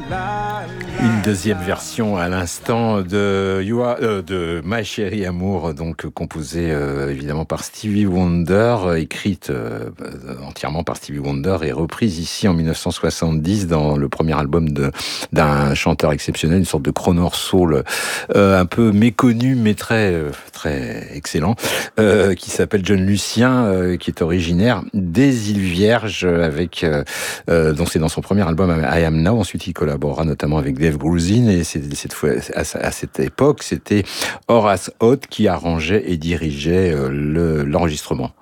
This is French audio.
Une deuxième version à l'instant de Ma chérie amour, donc composée évidemment par Stevie Wonder, écrite entièrement par Stevie Wonder et reprise ici en 1970 dans le premier album d'un chanteur exceptionnel, une sorte de crooner soul un peu méconnu mais très excellent, qui s'appelle John Lucien, qui est originaire des îles Vierges, donc c'est dans son premier album I Am Now. Ensuite il collabora notamment avec Dave Grusin, et cette fois, à cette époque, c'était Horace Hott qui arrangeait et dirigeait l'enregistrement.